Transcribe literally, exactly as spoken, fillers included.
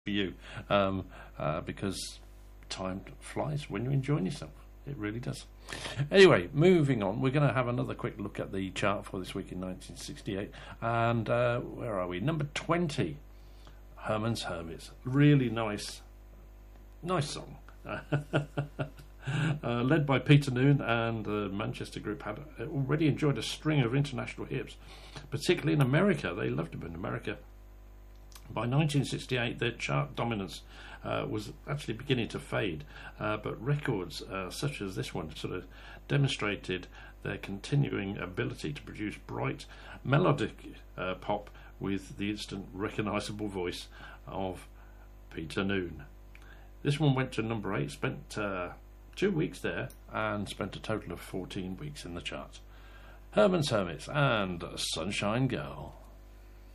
for you, um, uh, because time flies when you're enjoying yourself. It really does. Anyway, moving on, we're going to have another quick look at the chart for this week in nineteen sixty-eight. And uh, where are we? Number twenty, Herman's Hermits. Really nice, nice song. Uh, led by Peter Noone, and the Manchester group had already enjoyed a string of international hits, particularly in America. They loved them in America. By nineteen sixty-eight, their chart dominance uh, was actually beginning to fade, uh, but records uh, such as this one sort of demonstrated their continuing ability to produce bright, melodic uh, pop with the instant recognisable voice of Peter Noone. This one went to number eight, spent uh, two weeks there, and spent a total of fourteen weeks in the charts. Herman's Hermits and Sunshine Girl.